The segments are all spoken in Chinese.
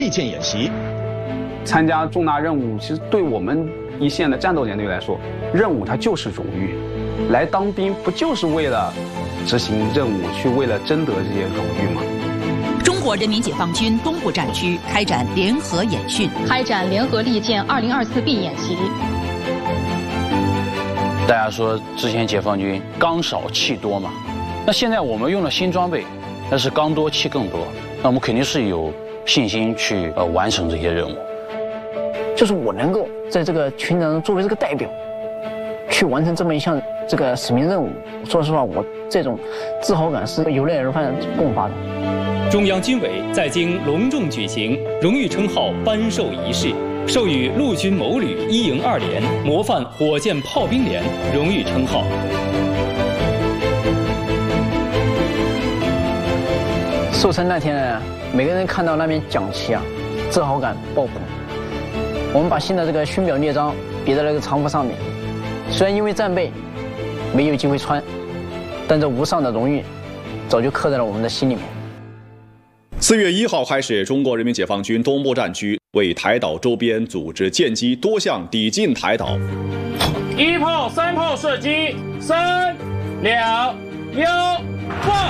利剑演习。 参加重大任务，其实对我们一线的战斗连队来说，任务它就是荣誉。来当兵不就是为了执行任务，为了争得这些荣誉吗？ 中国人民解放军东部战区开展联合演训， 开展联合利剑2024B演习。 大家说之前解放军钢少气多嘛，那现在我们用了新装备，那是钢多气更多，那我们肯定是有信心去完成这些任务。 就是我能够在这个群当中作为这个代表，去完成这么一项这个使命任务。说实话，我这种自豪感是由内而外迸发的。 中央军委在京隆重举行荣誉称号颁授仪式，授予陆军某旅1营2连模范火箭炮兵连荣誉称号。 授称那天呢，每个人看到那面奖旗啊，自豪感爆棚。我们把新的这个勋表列章别在那个长服上面，虽然因为战备没有机会穿，但这无上的荣誉早就刻在了我们的心里面。 4月1号开始，中国人民解放军东部战区为台岛周边组织建机多项抵近台岛。 1炮3炮射击，3、2、1，放！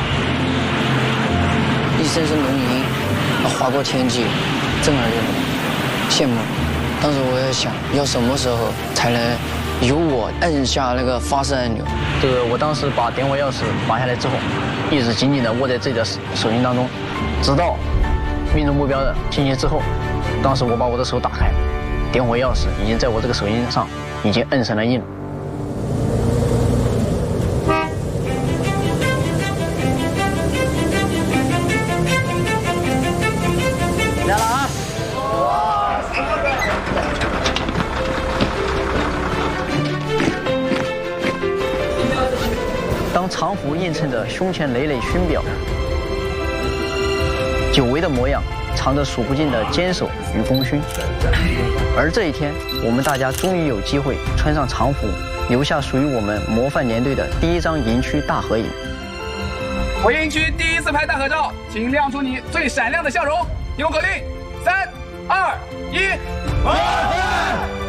一声声龙吟划过天际，震耳欲聋，羡慕。当时我在想，要什么时候才能由我按下那个发射按钮？我当时把点火钥匙拔下来之后，一直紧紧地握在自己的手心当中，直到命中目标的信息之后，当时我把我的手打开，点火钥匙已经在我这个手心上已经摁成了印。来了啊！当长服映衬着胸前累累勋表，久违的模样，藏着数不尽的坚守与功勋。而这一天，我们大家终于有机会穿上长服，留下属于我们模范连队的第一张营区大合影。 我营区第1次拍大合照，请亮出你最闪亮的笑容。听我口令：3、2、1，